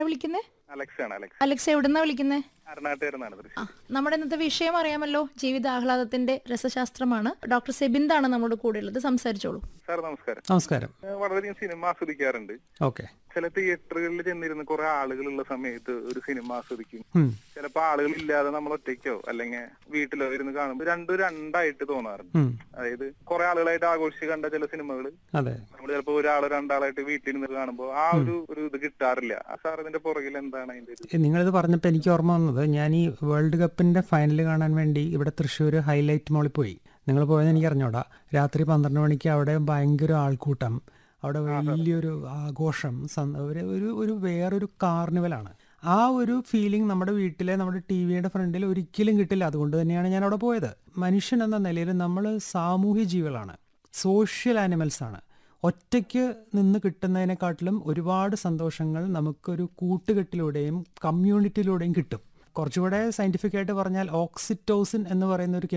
വിളിക്കുന്നേ? അലക്സാണ്. Alex Alex എവിടുന്നാ വിളിക്കുന്നേ? അരണാട്ടുകാരനാണ്. തൃശ്ശൂർ. നമ്മുടെ ഇന്നത്തെ വിഷയം അറിയാമല്ലോ, ജീവിതാഹ്ലാദത്തിന്റെ രസശാസ്ത്രമാണ്. ഡോക്ടർ സെബിന്ദാണ് നമ്മുടെ കൂടെ ഉള്ളത്. സംസാരിച്ചോളൂ സാർ നമസ്കാരം. നമസ്കാരം. വളരെയധികം സിനിമ ആസ്വദിക്കാറുണ്ട്. ഓക്കെ. ചില തിയേറ്ററുകളിൽ ചെന്നിരുന്ന് കുറെ ആളുകളുള്ള സമയത്ത് ഒരു സിനിമ ആസ്വദിക്കും. ഉം. ചിലപ്പോ ആളുകളില്ലാതെ നമ്മൾ ഒറ്റയ്ക്കോ അല്ലെങ്കിൽ വീട്ടിലോ ഇരുന്ന് കാണുമ്പോൾ രണ്ടായിട്ട് തോന്നാറുണ്ട്. ഉം. അതായത് കുറെ ആളുകളായിട്ട് ആഘോഷിച്ച് കണ്ട ചില സിനിമകൾ അതെ. നമ്മൾ ചിലപ്പോ ഒരാളോ രണ്ടാളായിട്ട് വീട്ടിൽ കാണുമ്പോൾ ആ ഒരു ഇത് കിട്ടാറില്ല. സാർ ഇതിന്റെ പുറകിൽ എന്താണ് അതിന്റെ ഒരു നിങ്ങളിത് പറഞ്ഞപ്പോൾ എനിക്ക് ഓർമ്മ വന്നത്, ഞാൻ ഈ വേൾഡ് കപ്പിന്റെ ഫൈനൽ കാണാൻ വേണ്ടി ഇവിടെ തൃശ്ശൂർ ഹൈലൈറ്റ് മോളിൽ പോയി. നിങ്ങൾ പോയെന്ന് എനിക്ക് അറിഞ്ഞൂടാ. രാത്രി 12 മണിക്ക് അവിടെ ഭയങ്കര ആൾക്കൂട്ടം, അവിടെ വലിയൊരു ആഘോഷം, ഒരു വേറൊരു കാർണിവലാണ്. ആ ഒരു ഫീലിംഗ് നമ്മുടെ വീട്ടിലെ നമ്മുടെ ടി വിയുടെ ഫ്രണ്ടിൽ ഒരിക്കലും കിട്ടില്ല. അതുകൊണ്ട് തന്നെയാണ് ഞാൻ അവിടെ പോയത്. മനുഷ്യൻ എന്ന നിലയിൽ നമ്മൾ സാമൂഹ്യ ജീവികളാണ്, സോഷ്യൽ ആനിമൽസ് ആണ്. ഒറ്റയ്ക്ക് നിന്ന് കിട്ടുന്നതിനെക്കാട്ടിലും ഒരുപാട് സന്തോഷങ്ങൾ നമുക്കൊരു കൂട്ടുകെട്ടിലൂടെയും കമ്മ്യൂണിറ്റിയിലൂടെയും കിട്ടും. കുറച്ചുകൂടെ സയന്റിഫിക് ആയിട്ട് പറഞ്ഞാൽ ഓക്സിറ്റോസിൻ എന്ന് പറയുന്ന ഒരു